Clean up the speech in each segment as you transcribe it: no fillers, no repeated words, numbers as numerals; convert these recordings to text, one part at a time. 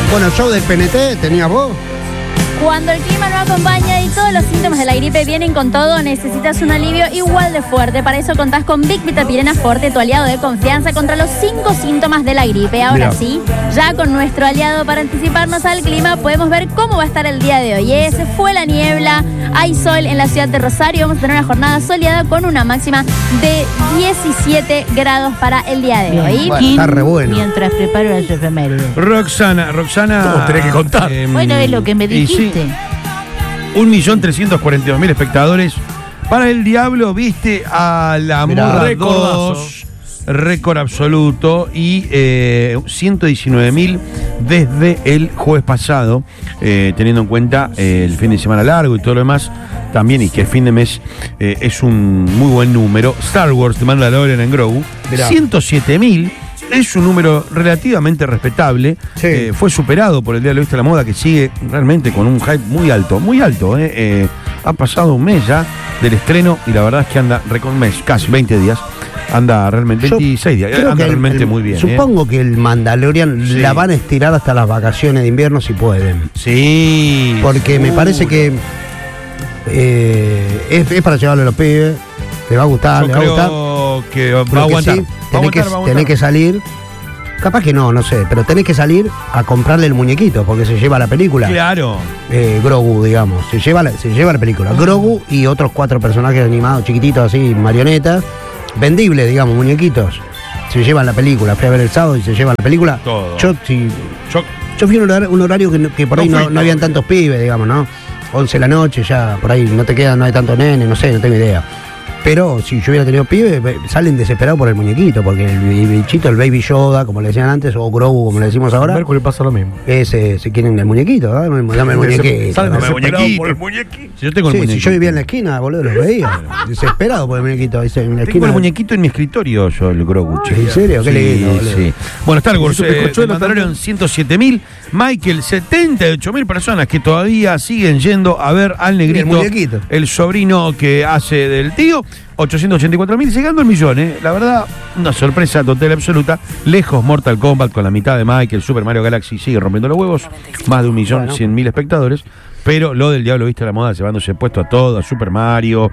Bueno, el show del PNT, ¿tenías vos? Cuando el clima no acompaña y todos los síntomas de la gripe vienen con todo, necesitas un alivio igual de fuerte. Para eso contás con Vic Vitapirena Forte, tu aliado de confianza contra los 5 síntomas de la gripe. Ahora sí, ya con nuestro aliado para anticiparnos al clima, podemos ver cómo va a estar el día de hoy. Se fue la niebla, hay sol en la ciudad de Rosario. Vamos a tener una jornada soleada con una máxima de 17 grados para el día de hoy. Bueno, está re bueno. Mientras preparo las efemérides. Roxana. ¿Cómo tenés que contar? Bueno, es lo que me dijiste. 1.342.000 espectadores. Para el Diablo viste a la Moda 2, récord absoluto, y 119.000 desde el jueves pasado, teniendo en cuenta el fin de semana largo y todo lo demás también, y que el fin de mes es un muy buen número. Star Wars, The Mandalorian en Grogu, 107.000. Es un número relativamente respetable. Sí. Fue superado por el Día de la Vista de la Moda, que sigue realmente con un hype muy alto, muy alto. Ha pasado un mes ya del estreno y la verdad es que anda, casi 20 días, anda realmente, 26 días, anda realmente muy bien. Supongo que el Mandalorian la van a estirar hasta las vacaciones de invierno si pueden. Sí. Porque me parece que es para llevarle a los pibes. Le va a gustar, Yo le va a gustar. Que va a aguantar. Sí, tenés que salir. Capaz que no sé, pero tenés que salir a comprarle el muñequito, porque se lleva la película. Claro. Grogu, digamos. Se lleva la película. Grogu y otros 4 personajes animados, chiquititos así, marionetas. Vendibles, digamos, muñequitos. Se llevan la película. Fui a ver el sábado y se llevan la película. Todo. Yo fui a un horario que por ahí no habían tantos pibes, digamos, ¿no? 11 de la noche, ya por ahí no hay tantos nenes, no sé, no tengo idea. Pero si yo hubiera tenido pibes, salen desesperados por el muñequito, porque el bichito, el Baby Yoda, como le decían antes, o Grogu, como le decimos ahora. Mercury pasa lo mismo. Se quieren el muñequito, dame el muñequito. Salen Dame el desesperados muñequito. por el muñequito. Si yo tengo el Sí, muñequito. si yo vivía en la esquina, boludo, los veía. Desesperado por el muñequito. En la Tengo esquina. el muñequito en mi escritorio, yo, el Grogu. che. ¿En serio? Qué lindo, boludo. Sí. Bueno, Star Wars, ¿Y su bizcochuelo Mandalorian 107.000. Michael, 78.000 personas que todavía siguen yendo a ver al negrito. El muñequito. El sobrino que hace del tío. 884.000, llegando al millón, La verdad, una sorpresa total y absoluta. Lejos Mortal Kombat con la mitad de Michael. Super Mario Galaxy sigue rompiendo los huevos. Más de 1.100.000 espectadores. Pero lo del Diablo Viste a la Moda, llevándose puesto a todo, a Super Mario,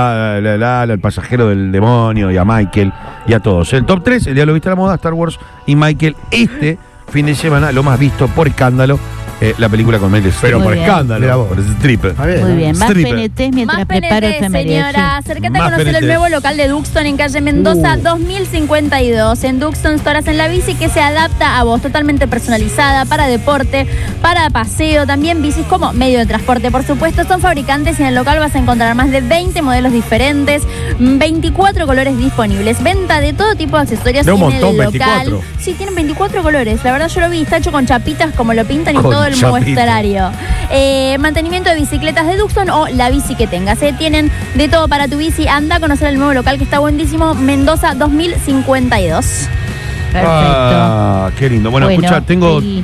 al pasajero del demonio y a Michael y a todos. El top 3, el Diablo Viste a la Moda, Star Wars y Michael. Este fin de semana, lo más visto por escándalo, la película con Meryl Streep. Pero Muy por bien. escándalo. Por ese stripper. Muy bien, más Stripper. PNT mientras Más preparo PNT, efemérides. señora. Acércate a Más conocer PNT. el nuevo local de Duxton en calle Mendoza 2052. En Duxton Store hacen la bici que se adapta a vos, totalmente personalizada, para deporte, para paseo, también bicis como medio de transporte. Por supuesto, son fabricantes y en el local vas a encontrar más de 20 modelos diferentes, 24 colores disponibles, venta de todo tipo de accesorios De un en montón, el local. 24. Sí, tienen 24 colores. La verdad yo lo vi, está hecho con chapitas como lo pintan y Con todo el chapitas. muestrario. Mantenimiento de bicicletas de Duxton o la bici que tengas. Tienen de todo para tu bici. Anda a conocer el nuevo local que está buenísimo, Mendoza 2052. Perfecto. Ah, qué lindo. Bueno, Bueno, escucha, tengo sí.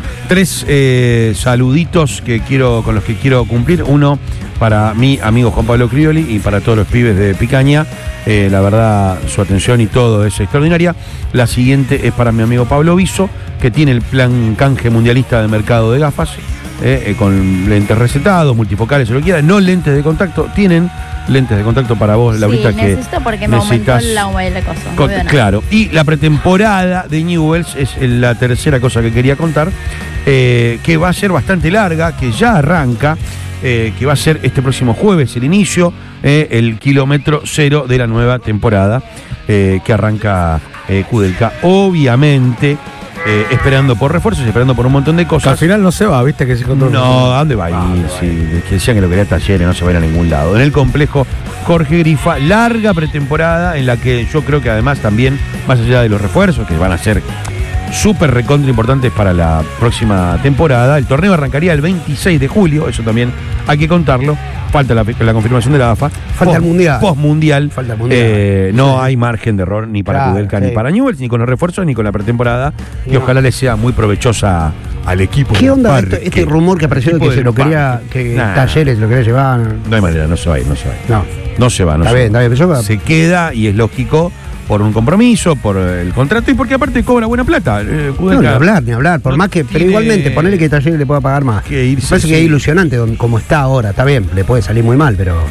3 saluditos con los que quiero cumplir. Uno para mi amigo Juan Pablo Crioli y para todos los pibes de Picaña. La verdad, su atención y todo es extraordinaria. La siguiente es para mi amigo Pablo Viso, que tiene el plan canje mundialista de mercado de gafas, con lentes recetados, multifocales, lo que quiera, no lentes de contacto. Tienen lentes de contacto para vos, Laurita, sí, que necesito porque me aumentó el coso. claro. Y la pretemporada de Newells es la tercera cosa que quería contar, que va a ser bastante larga, que ya arranca, que va a ser este próximo jueves el inicio, el kilómetro 0 de la nueva temporada, que arranca Kudelka. Obviamente, esperando por refuerzos, esperando por un montón de Que cosas. al final no se va, ¿viste? Que sí con todo. No, ¿a dónde va a ir? Sí, que decían que lo quería Talleres, no se va a ir a ningún lado. En el complejo Jorge Grifa, larga pretemporada en la que yo creo que además también, más allá de los refuerzos, que van a ser súper recontra importantes para la próxima temporada, el torneo arrancaría el 26 de julio, eso también hay que contarlo. Falta la confirmación de la AFA. Falta el Mundial. Postmundial. Falta el Mundial. No hay margen de error ni para Kudelka ni para Newell's, ni con los refuerzos, ni con la pretemporada, que ojalá le sea muy provechosa al equipo. ¿Qué onda del parque. este rumor que apareció de Equipo que se del lo quería, parque. que Nah. Talleres lo quería llevar? No hay manera, no se va a ir, no se va a ir. No. No se va, no Está se bien, va. está bien. Pero yo, Se queda y es lógico por un compromiso, por el contrato y porque aparte cobra buena plata. No, ni hablar. Por no más que, pero tiene igualmente, ponerle que Talleres le pueda pagar más. que irse, Me parece que sí. es ilusionante como está ahora. Está bien, le puede salir muy mal, pero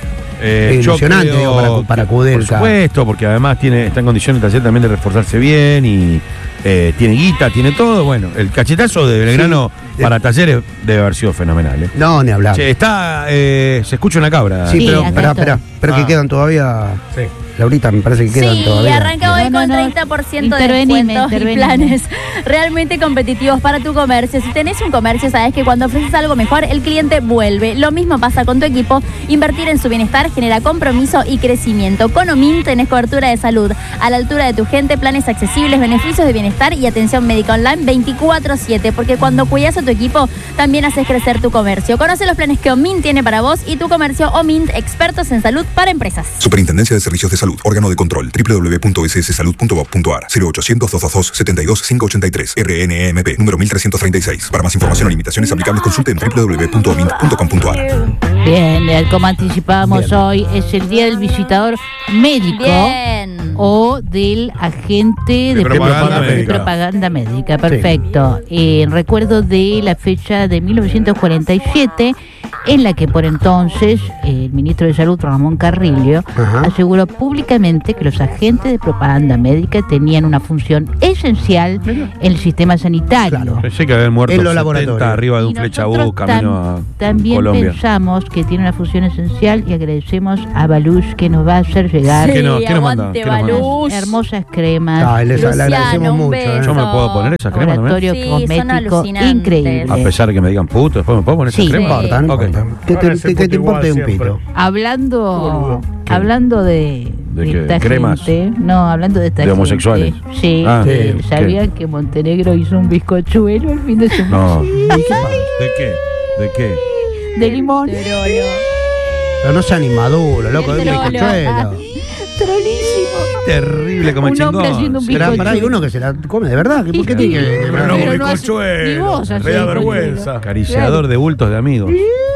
es yo ilusionante, creo digo, para que, Kudelka. por supuesto, porque además está en condiciones Talleres también de reforzarse bien y tiene guita, tiene todo. Bueno, el cachetazo de Belgrano para Talleres debe haber sido fenomenal. No, ni hablar. Che, se escucha una cabra. Sí, Sí, pero acá espera, pero que quedan todavía. Sí. Laurita, me parece que quedan Sí, todavía. arranca hoy No, con no, 30% de intervenime, descuentos y intervenime. planes realmente competitivos para tu comercio. Si tenés un comercio, sabes que cuando ofreces algo mejor, el cliente vuelve. Lo mismo pasa con tu equipo. Invertir en su bienestar genera compromiso y crecimiento. Con Omint tenés cobertura de salud a la altura de tu gente, planes accesibles, beneficios de bienestar y atención médica online 24/7. Porque cuando cuidas a tu equipo, también haces crecer tu comercio. Conoce los planes que Omint tiene para vos y tu comercio. Omint, expertos en salud para empresas. Superintendencia de Servicios de Salud, órgano de control, www.sssalud.gov.ar, 0800-222-583, RNEMP, número 1336. Para más información o limitaciones aplicables, consulte en www.omint.com.ar. Bien, como anticipábamos hoy, es el día del visitador médico. Bien. O del agente de propaganda médica. Perfecto. En recuerdo de la fecha de 1947, en la que por entonces el ministro de Salud, Ramón Carrillo, aseguró públicamente que los agentes de propaganda médica tenían una función esencial en el sistema sanitario. Claro. Pensé que habían muerto En los 70 laboratorios. arriba de un Y flechabú nosotros camino a también Colombia. pensamos que tiene una función esencial y agradecemos a Baluch que nos va a hacer llegar Sí, ¿Qué nos manda? aguante, ¿Qué nos manda? Baluch. hermosas cremas. Le Luciano, agradecemos un mucho. beso. Yo me puedo poner esa crema también. Laboratorio Sí, son cosmético alucinantes. increíble. A pesar de que me digan puto, después me puedo poner esa Sí. crema. No importa, no Ok. importa. ¿Qué Ahora se te puto importa igual un pito? siempre. Hablando ¿Qué? hablando de ¿De qué? esta ¿Cremas? gente, no, hablando de esta ¿De homosexuales? gente, sí, Ah, sí. ¿sabían que Montenegro hizo un bizcochuelo el fin de semana? No. ¿De qué? ¿De qué? De limón. Pero no sean inmaduros, loco, es un Trolo. bizcochuelo. Trolísimo. Terrible como Un hombre haciendo un Pero bizcochuelo. hay uno que se la come de verdad. ¿Por qué tiene que.? Pero no, Pero no hace- bizcochuelo. ni vos hacés Me da bizcochuelo. vergüenza. Acariciador de bultos de amigos.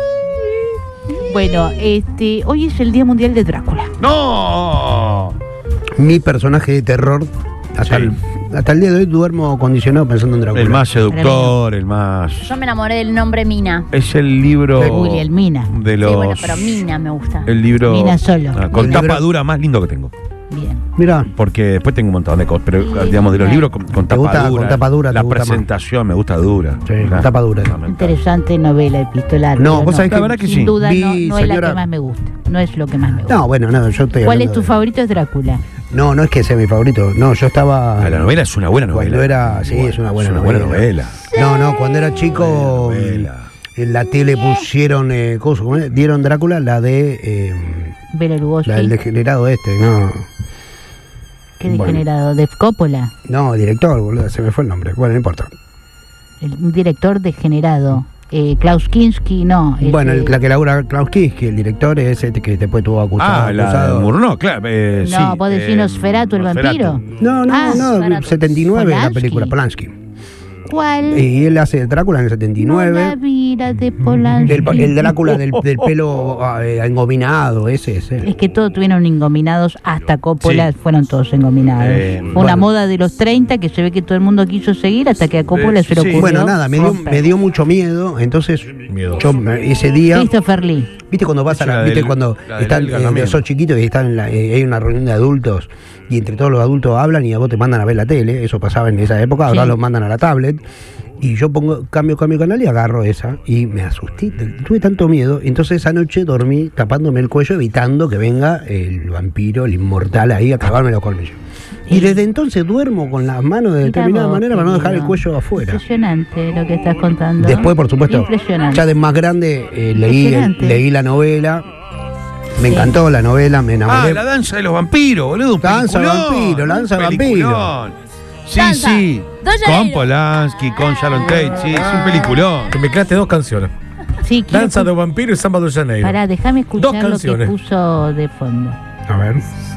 Bueno, hoy es el Día Mundial de Drácula. ¡No! Mi personaje de terror, hasta, Sí. hasta el día de hoy duermo condicionado pensando en Drácula. El más seductor, el más. Yo me enamoré del nombre Mina. Es el libro. De Wilhelmina. De los. Sí, bueno, pero Mina me gusta. El libro. Mina solo. Con El tapa libro- dura más lindo que tengo. Bien. Mira, Porque después tengo un montón de cosas. Pero digamos, de los libros con ¿Te tapa gusta dura. con tapa dura, La te gusta más? presentación me gusta dura. Sí, con tapa dura. Fundamental. Interesante novela epistolar. No, pero vos sabés La verdad que sin sí. duda Vi, no es la señora- que más me gusta. No es lo que más me gusta. no, bueno, no, yo estoy ¿Cuál es hablando tu de- favorito? Es Drácula. No, no es que sea mi favorito. No, yo estaba. Ah, la novela es una buena novela. Cuando era. Sí, es una buena novela. No, cuando era chico. Buena novela. En la tele pusieron. ¿Cómo es? Dieron Drácula, la de. Bela Lugosi. La del degenerado este, no. Qué bueno. degenerado. De Coppola. No, director, boludo, se me fue el nombre. Bueno, no importa. Un director degenerado. Klaus Kinski, no. Bueno, la que labura Klaus Kinski, el director es este que después tuvo acusado. Ah, la de acusado. Murnau, claro. No, sí, vos decís Nosferatu, el vampiro. No, Ah, no, Nosferatu. 79 la Polanski. película, Polanski. ¿Cuál? Y él hace Drácula en el No la 79. vi, la de Polanski. El Drácula del pelo engominado, ese es él. Es que todos tuvieron engominados, hasta Coppola Sí. fueron todos engominados. Fue una bueno. moda de los 30 que se ve que todo el mundo quiso seguir hasta que a Coppola se le Sí. ocurrió. Bueno, nada, romper. me dio mucho miedo, entonces Miedo. yo ese día, Christopher Lee. viste cuando vas a La viste del- cuando la del están Elga también. sos chiquitos y están hay una reunión de adultos y entre todos los adultos hablan y a vos te mandan a ver la tele, eso pasaba en esa época, ahora Sí. los mandan a la tablet. Y yo cambio canal y agarro esa y me asusté, tuve tanto miedo, entonces esa noche dormí tapándome el cuello evitando que venga el vampiro, el inmortal ahí a clavarme los colmillos. Y desde entonces duermo con las manos de Mirá determinada vos, manera para no dejar el querido. cuello afuera. Impresionante lo que estás contando. Después, por supuesto, Impresionante. ya de más grande Impresionante. leí la novela, me Sí. encantó la novela, me Ah, enamoré. la danza de los vampiros, boludo. Un Danza de peliculón, vampiro, la danza de un vampiro. peliculón. Sí, Danza. sí. Dos Con Janeiro. Polanski, con Sharon Tate, sí, es un peliculón. Que mezclaste dos canciones. Sí, quiero Danza de vampiro y Samba de Janeiro. Pará, déjame escuchar lo que canciones. puso de fondo. A ver.